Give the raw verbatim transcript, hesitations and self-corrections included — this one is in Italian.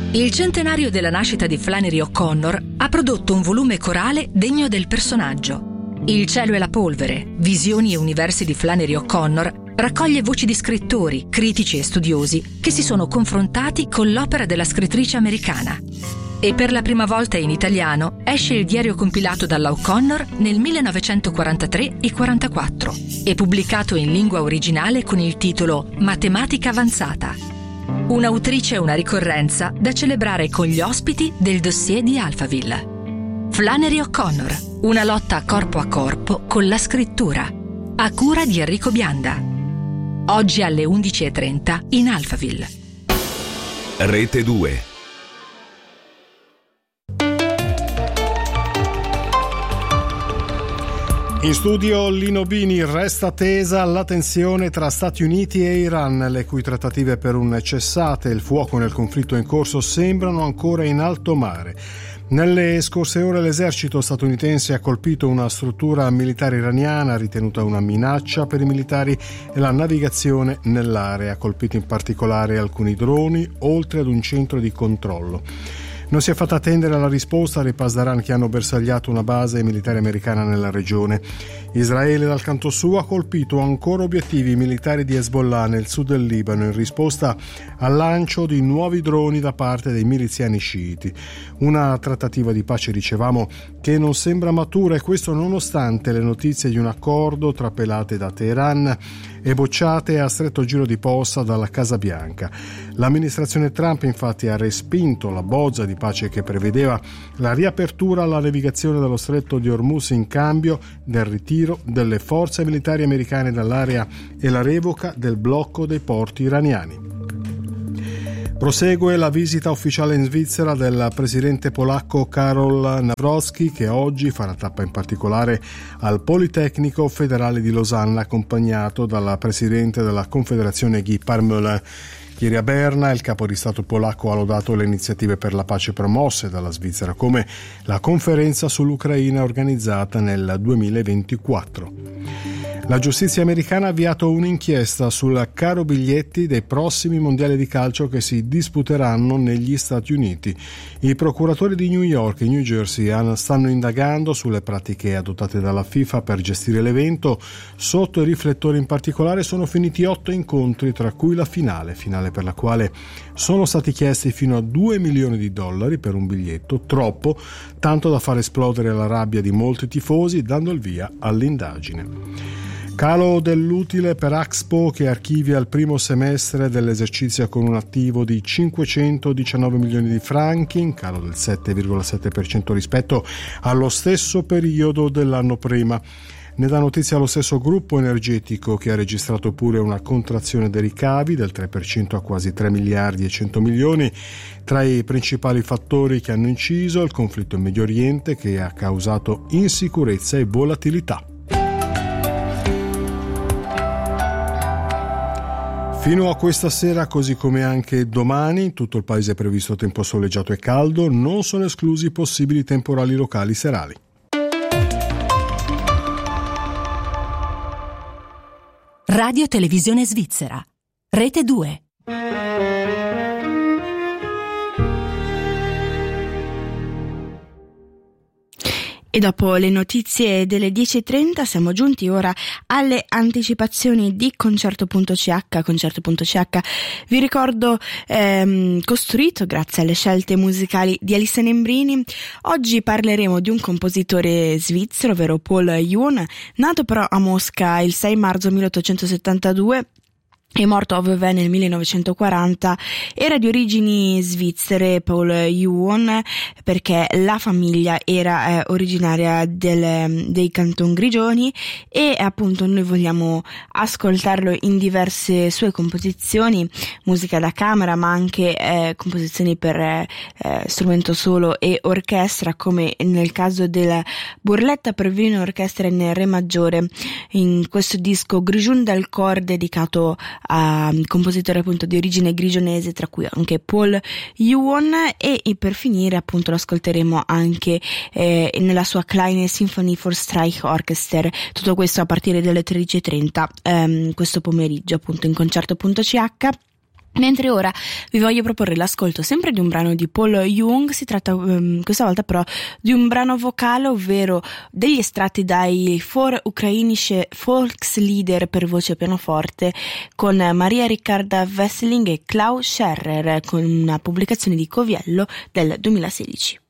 Il centenario della nascita di Flannery O'Connor ha prodotto un volume corale degno del personaggio. Il cielo e la polvere, visioni e universi di Flannery O'Connor raccoglie voci di scrittori, critici e studiosi che si sono confrontati con l'opera della scrittrice americana. E per la prima volta in italiano esce il diario compilato dalla O'Connor nel millenovecentoquarantatré e quarantaquattro e pubblicato in lingua originale con il titolo Matematica avanzata. Un'autrice e una ricorrenza da celebrare con gli ospiti del dossier di Alphaville. Flannery O'Connor, una lotta corpo a corpo con la scrittura, a cura di Enrico Bianda. Oggi alle undici e trenta in Alphaville. Rete due. In studio Lino Bini. Resta tesa la tensione tra Stati Uniti e Iran, le cui trattative per un cessate il fuoco nel conflitto in corso sembrano ancora in alto mare. Nelle scorse ore l'esercito statunitense ha colpito una struttura militare iraniana ritenuta una minaccia per i militari e la navigazione nell'area. Ha colpito in particolare alcuni droni, oltre ad un centro di controllo. Non si è fatta attendere la risposta dei Pasdaran che hanno bersagliato una base militare americana nella regione. Israele dal canto suo ha colpito ancora obiettivi militari di Hezbollah nel sud del Libano in risposta al lancio di nuovi droni da parte dei miliziani sciiti. Una trattativa di pace, dicevamo, che non sembra matura, e questo nonostante le notizie di un accordo trapelate da Teheran e bocciate a stretto giro di posta dalla Casa Bianca. L'amministrazione Trump infatti ha respinto la bozza di pace che prevedeva la riapertura alla navigazione dello stretto di Hormuz in cambio del ritiro delle forze militari americane dall'area e la revoca del blocco dei porti iraniani. Prosegue la visita ufficiale in Svizzera del presidente polacco Karol Nawrocki, che oggi farà tappa in particolare al Politecnico Federale di Losanna, accompagnato dalla presidente della Confederazione Guy Parmelin. Ieri a Berna il capo di Stato polacco ha lodato le iniziative per la pace promosse dalla Svizzera, come la conferenza sull'Ucraina organizzata nel duemilaventiquattro. La giustizia americana ha avviato un'inchiesta sul caro biglietti dei prossimi mondiali di calcio che si disputeranno negli Stati Uniti. I procuratori di New York e New Jersey stanno indagando sulle pratiche adottate dalla FIFA per gestire l'evento. Sotto i riflettori in particolare sono finiti otto incontri, tra cui la finale, finale per la quale sono stati chiesti fino a due milioni di dollari per un biglietto, troppo, tanto da far esplodere la rabbia di molti tifosi, dando il via all'indagine. Calo dell'utile per Axpo, che archivia il primo semestre dell'esercizio con un attivo di cinquecentodiciannove milioni di franchi, in calo del sette virgola sette per cento rispetto allo stesso periodo dell'anno prima. Ne dà notizia lo stesso gruppo energetico, che ha registrato pure una contrazione dei ricavi del tre per cento a quasi tre miliardi e cento milioni. Tra i principali fattori che hanno inciso il conflitto in Medio Oriente, che ha causato insicurezza e volatilità. Fino a questa sera, così come anche domani, in tutto il paese è previsto tempo soleggiato e caldo, non sono esclusi possibili temporali locali serali. Radio Televisione Svizzera, Rete due. E dopo le notizie delle dieci e trenta siamo giunti ora alle anticipazioni di Concerto punto c h. Concerto punto c h, vi ricordo, ehm, costruito grazie alle scelte musicali di Alissa Nembrini. Oggi parleremo di un compositore svizzero, ovvero Paul Yuon, nato però a Mosca il sei marzo milleottocentosettantadue. È morto a Vevey nel millenovecentoquaranta. Era di origini svizzere Paul Yuon, perché la famiglia era eh, originaria del, dei Canton Grigioni, e appunto noi vogliamo ascoltarlo in diverse sue composizioni, musica da camera ma anche eh, composizioni per eh, strumento solo e orchestra, come nel caso della Burletta per violino e orchestra in re maggiore, in questo disco Grigion del Cor, dedicato a compositori appunto di origine grigionese, tra cui anche Paul Yuon. E per finire appunto lo ascolteremo anche eh, nella sua Kleine Symphony for Streicher Orchester. Tutto questo a partire dalle tredici e trenta ehm, questo pomeriggio appunto in Concerto punto c h. Mentre ora vi voglio proporre l'ascolto sempre di un brano di Paul Young. Si tratta um, questa volta però di un brano vocale, ovvero degli estratti dai For Ukrainische Volkslieder per voce e pianoforte con Maria Riccarda Wesseling e Klaus Scherrer, con una pubblicazione di Coviello del duemilasedici.